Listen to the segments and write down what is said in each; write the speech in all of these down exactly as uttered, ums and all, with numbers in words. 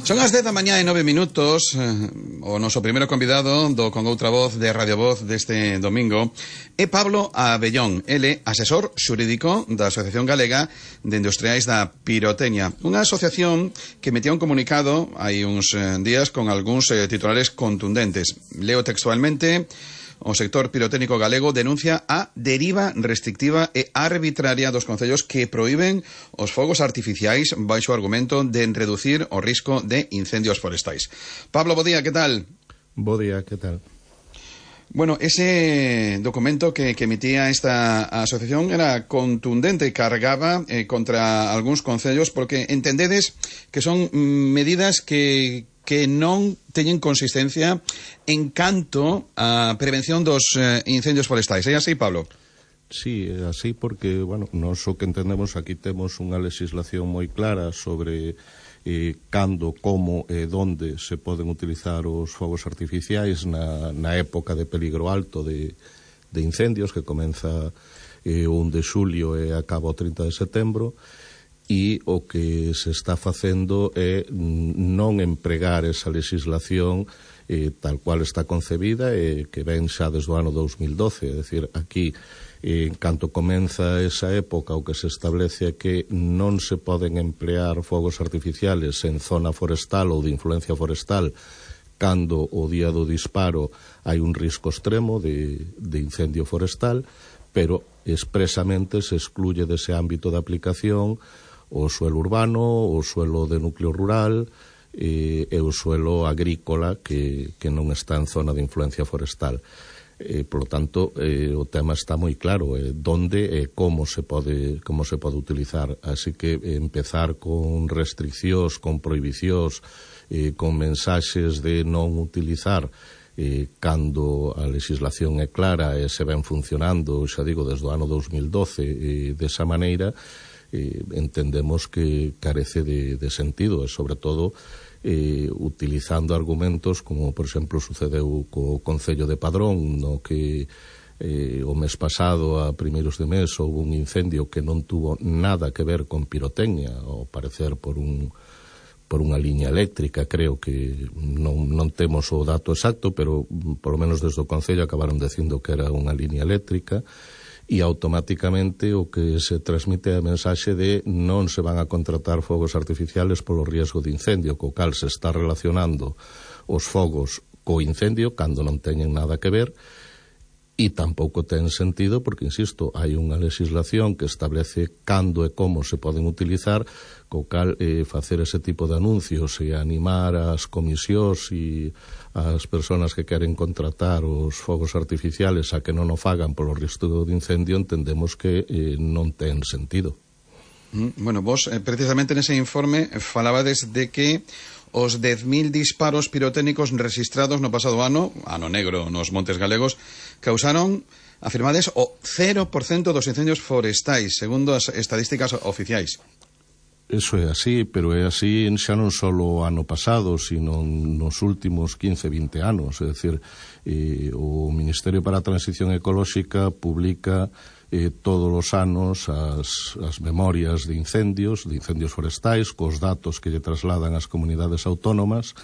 Son as dez da mañá e nove minutos. O noso primeiro convidado do Con Outra Voz de Radio Voz deste domingo é Pablo Abellón. Ele, asesor xurídico da Asociación Galega de Industriais da Pirotecnia, unha asociación que metía un comunicado hai uns días con algúns eh, titulares contundentes. Leo textualmente: o sector pirotécnico galego denuncia a deriva restrictiva e arbitraria dos concellos que proíben os fogos artificiais baixo o argumento de reducir o risco de incendios forestais. Pablo, bo día, que tal? Bo día, que tal? Bueno, ese documento que, que emitía esta asociación era contundente, cargaba eh, contra algúns concellos, porque entendedes que son medidas que... que non teñen consistencia en canto a prevención dos eh, incendios forestais. É así, Pablo? Sí, é así porque, bueno, nós o que entendemos aquí temos unha legislación moi clara sobre eh, cando, como e donde se poden utilizar os fogos artificiais na, na época de peligro alto de, de incendios, que comeza eh, o un de xulio e acaba o trinta de setembro. E o que se está facendo é non empregar esa legislación eh, tal cual está concebida e que ven xa desde o ano dos mil doce. É dicir, aquí, eh, en canto comeza esa época, o que se establece é que non se poden emplear fogos artificiales en zona forestal ou de influencia forestal cando o día do disparo hai un risco extremo de, de incendio forestal, pero expresamente se excluye dese ámbito de aplicación o suelo urbano, o suelo de núcleo rural e, e o suelo agrícola que, que non está en zona de influencia forestal. Eh, por lo tanto, eh, o tema está moi claro, eh, donde e eh, como se pode como se pode utilizar. Así que eh, empezar con restriccións, con prohibicións, eh, con mensaxes de non utilizar eh, cando a legislación é clara e se ven funcionando, xa digo, desde o ano dos mil doce, eh, desa maneira, Eh, entendemos que carece de, de sentido e, sobre todo, eh, utilizando argumentos como, por exemplo, sucedeu co Concello de Padrón, no que eh, o mes pasado, a primeiros de mes, houve un incendio que non tuvo nada que ver con pirotecnia, ao parecer por un por unha liña eléctrica, creo que non, non temos o dato exacto, pero por lo menos desde o Concello acabaron dicindo que era unha liña eléctrica, e automáticamente o que se transmite é a mensaxe de non se van a contratar fogos artificiales polo riesgo de incendio, co cal se está relacionando os fogos co incendio cando non teñen nada que ver, e tampouco ten sentido porque, insisto, hai unha legislación que establece cando e como se poden utilizar, co cal eh, facer ese tipo de anuncios e animar as comisións e as persoas que queren contratar os fogos artificiales a que non o fagan polo risco de incendio, entendemos que eh, non ten sentido. Bueno, vos eh, precisamente nese informe falabades de que os dez mil disparos pirotécnicos registrados no pasado ano, ano negro nos montes galegos, causaron, afirmades, o cero por cento dos incendios forestais, segundo as estadísticas oficiais. Eso é así, pero é así xa non só o ano pasado, sino nos últimos quince, vinte anos. É dicir, eh, o Ministerio para a Transición Ecolóxica publica eh, todos os anos as, as memorias de incendios, de incendios forestais, cos datos que lle trasladan as comunidades autónomas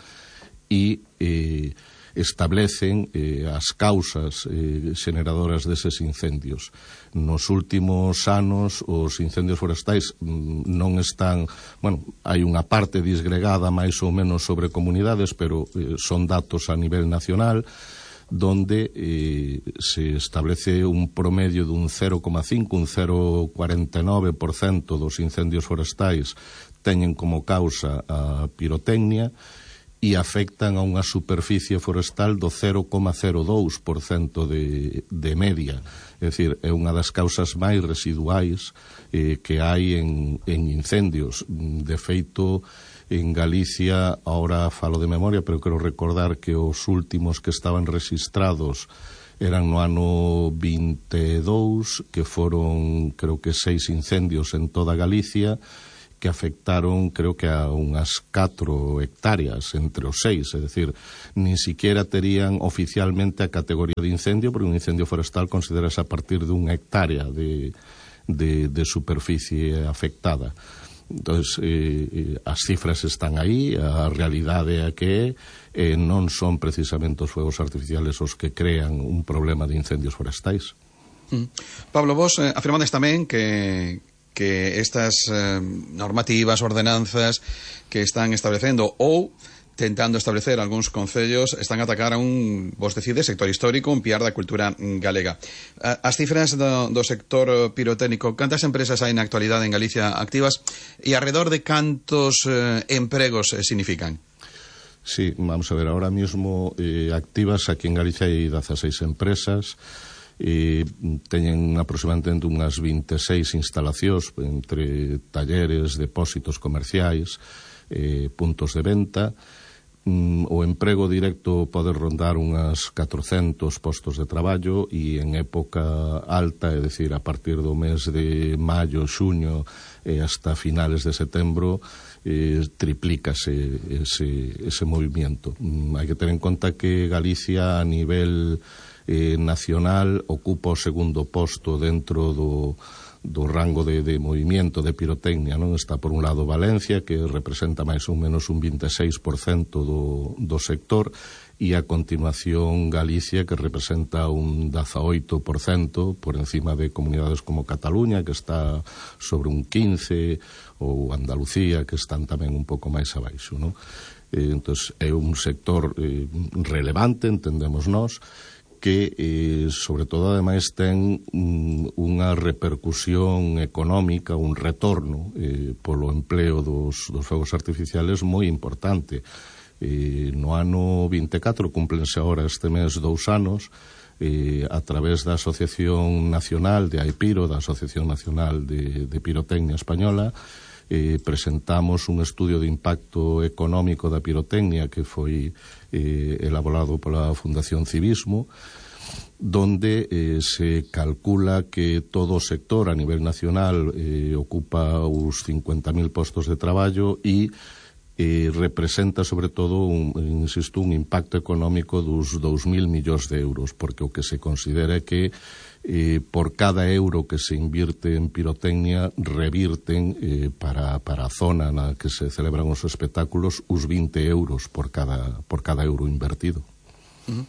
e eh, establecen eh, as causas eh, generadoras deses incendios. Nos últimos anos os incendios forestais non están, bueno, hai unha parte disgregada máis ou menos sobre comunidades, pero eh, son datos a nivel nacional, donde eh, se establece un promedio dun cero coma cinco, un cero coma cuarenta e nove por cento dos incendios forestais teñen como causa a pirotecnia e afectan a unha superficie forestal do cero coma cero dous por cento de, de media. É dicir, é unha das causas máis residuais eh, que hai en, en incendios. De feito, en Galicia, ahora falo de memoria, pero quero recordar que os últimos que estaban registrados eran no ano vinte e dous, que foron, creo que, seis incendios en toda Galicia, que afectaron, creo que a unhas catro hectáreas entre os seis, é dicir, nin siquiera terían oficialmente a categoría de incendio, porque un incendio forestal considerase a partir de unha hectárea de, de, de superficie afectada. Entonces, eh, as cifras están aí, a realidade é a que é, eh, non son precisamente os fuegos artificiales os que crean un problema de incendios forestais. Mm. Pablo, vos eh, afirmades tamén que, que estas eh, normativas, ordenanzas que están establecendo ou tentando establecer algúns concellos están a atacar a un, vos decides, sector histórico, un piar da cultura galega. As cifras do, do sector pirotécnico, cantas empresas hai na actualidade en Galicia activas e alrededor de cantos eh, empregos eh, significan? Sí, vamos a ver, ahora mismo eh, activas aquí en Galicia hai dezaseis empresas, e teñen aproximadamente unhas veintiséis instalacións entre talleres, depósitos comerciais, eh, puntos de venta. O emprego directo pode rondar unhas catrocentos postos de traballo e en época alta, é dicir, a partir do mes de maio, xuño e hasta finales de setembro, eh, triplícase ese, ese movimiento. Hai que ter en conta que Galicia a nivel eh, nacional ocupa o segundo posto dentro do do rango de, de movimiento de pirotecnia, non? Está por un lado Valencia, que representa máis ou menos un veintiséis por cento do, do sector, e a continuación Galicia, que representa un dezaoito por cento por encima de comunidades como Cataluña, que está sobre un quince por cento, ou Andalucía, que están tamén un pouco máis abaixo, non? Eh, entón, é un sector eh, relevante, entendemos nós, que, eh, sobre todo, ademais, ten un, unha repercusión económica, un retorno eh, polo empleo dos, dos fogos artificiales moi importante. Eh, no ano vinte e catro, cúmplense agora este mes dous anos, eh, a través da Asociación Nacional de AIPIRO, da Asociación Nacional de, de Pirotecnia Española, eh, presentamos un estudio de impacto económico da pirotecnia que foi eh, elaborado pola Fundación Civismo, donde eh, se calcula que todo o sector a nivel nacional eh, ocupa uns cincuenta mil postos de traballo e eh, representa sobre todo, un, insisto, un impacto económico dos dous mil millóns de euros, porque o que se considera é que eh, por cada euro que se invirte en pirotecnia revirten eh, para, para a zona na que se celebran os espectáculos uns vinte euros por cada, por cada euro invertido. Uh-huh.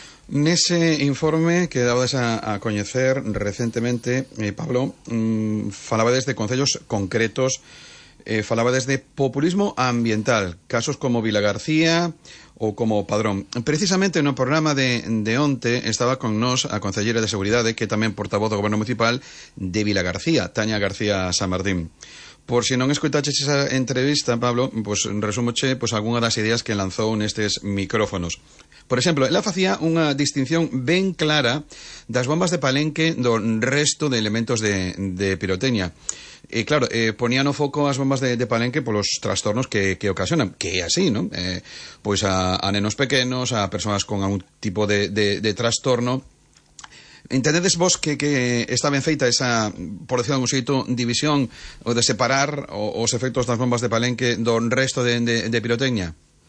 Nese informe que dabades a, a coñecer recentemente, eh, Pablo, mmm, falabades de concellos concretos, eh, falabades de populismo ambiental, casos como Vilagarcía ou como Padrón. Precisamente no programa de, de onte estaba con nós a concelleira de Seguridade, que é tamén portavoz do Goberno Municipal de Vilagarcía, Tania García San Martín. Por si non escoitaches esa entrevista, Pablo, pues resumoche pues, algunha das ideas que lanzou nestes micrófonos. Por exemplo, ela facía unha distinción ben clara das bombas de palenque do resto de elementos de, de pirotecnia. E claro, eh, ponía no foco as bombas de, de palenque polos trastornos que, que ocasionan, que é así, non? Eh, pois a, a nenos pequenos, a persoas con algún tipo de, de, de trastorno. Entendedes vos que, que está ben feita esa, por decirlo de algún xeito, división ou de separar o, os efectos das bombas de palenque do resto de, de, de pirotecnia?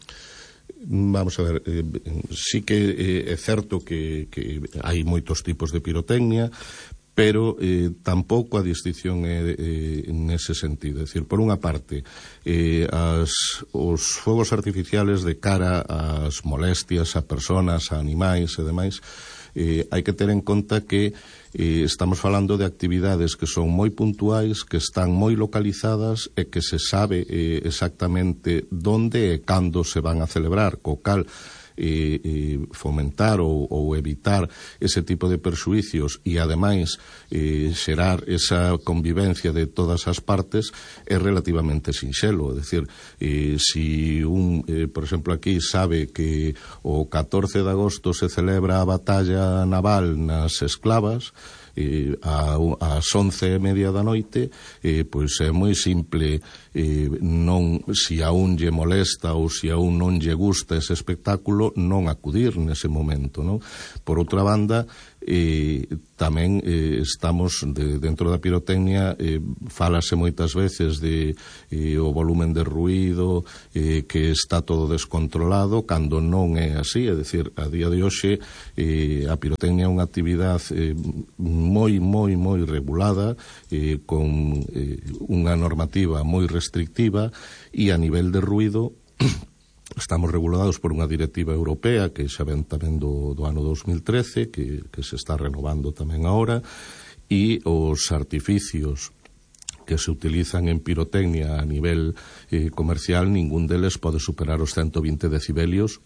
Vamos a ver, eh, sí que eh, é certo que, que hai moitos tipos de pirotecnia, pero eh, tampouco a distinción é eh, nese sentido. É dicir, por unha parte, eh, as, os fogos artificiales de cara ás molestias a personas, a animais e demais, eh, hai que ter en conta que eh, estamos falando de actividades que son moi puntuais, que están moi localizadas e que se sabe eh, exactamente donde e cando se van a celebrar, co cal E, e fomentar ou, ou evitar ese tipo de perxuicios e ademais eh, xerar esa convivencia de todas as partes é relativamente sinxelo. É dicir, eh, si un, eh, por exemplo, aquí sabe que o catorce de agosto se celebra a batalla naval nas esclavas, eh, a, ás once e media da noite, eh, pois é moi simple, eh, non, si a un lle molesta ou si a un non lle gusta ese espectáculo, non acudir nese momento, non? Por outra banda, E tamén eh, estamos de, dentro da pirotecnia, eh, fálase moitas veces de eh, o volumen de ruído, eh, que está todo descontrolado, cando non é así. É dicir, a día de hoxe eh, a pirotecnia é unha actividade eh, moi, moi, moi regulada, eh, con eh, unha normativa moi restrictiva, e a nivel de ruído estamos regulados por unha directiva europea que xa ven tamén do, do ano dos mil trece, que, que se está renovando tamén agora, e os artificios que se utilizan en pirotecnia a nivel eh, comercial, ningún deles pode superar os ciento vinte decibelios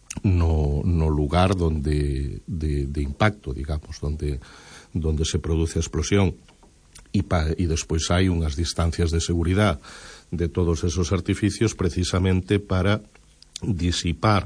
no, no lugar donde de, de impacto, digamos, donde, donde se produce a explosión. E, pa, e despois hai unhas distancias de seguridade de todos esos artificios precisamente para disipar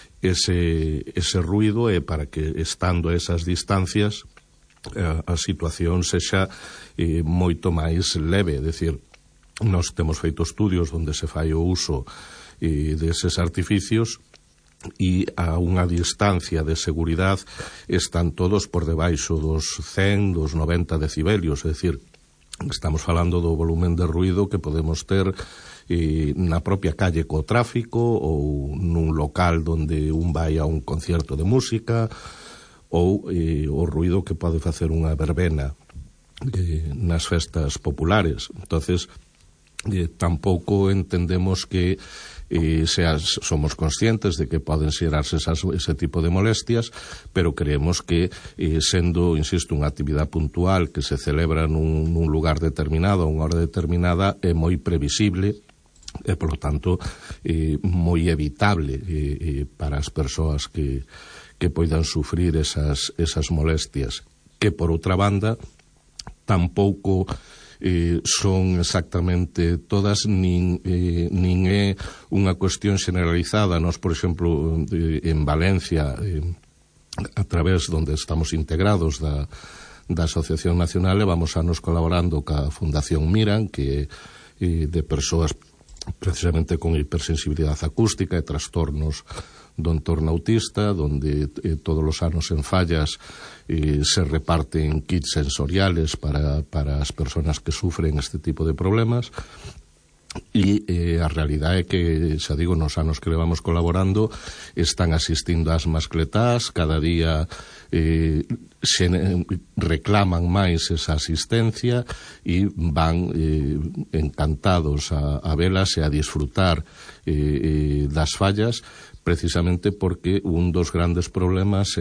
ese, ese ruido, e para que, estando a esas distancias, a, a situación sexa eh, moito máis leve. É dicir, nós temos feito estudios onde se fai o uso eh, deses artificios, e a unha distancia de seguridade están todos por debaixo dos cen, dos noventa decibelios. É dicir, estamos falando do volumen de ruido que podemos ter eh, na propia calle co tráfico, ou nun local donde un vai a un concierto de música, ou eh, o ruido que pode facer unha verbena eh, nas festas populares. Entonces, eh, tampouco entendemos que eh, seas, somos conscientes de que poden xerarse esas, ese tipo de molestias, pero creemos que eh, sendo, insisto, unha actividade puntual que se celebra nun, nun lugar determinado a unha hora determinada, é moi previsible e, polo tanto, eh, moi evitable eh, eh, para as persoas que, que poidan sufrir esas, esas molestias, que, por outra banda, tampouco eh, son exactamente todas, nin, eh, nin é unha cuestión generalizada. Nós, por exemplo, eh, en Valencia, eh, a través donde estamos integrados da, da Asociación Nacional, vamos a nos colaborando ca Fundación Miran, que é eh, de persoas precisamente con hipersensibilidade acústica e trastornos do entorno autista, donde eh, todos os anos en Fallas eh, se reparten kits sensoriales para, para as persoas que sufren este tipo de problemas. E eh, a realidade é que, xa digo, nos anos que levamos colaborando, están asistindo ás mascletás, cada día eh, se reclaman máis esa asistencia, e van eh, encantados a, a velas e a disfrutar eh, eh, das fallas, precisamente porque un dos grandes problemas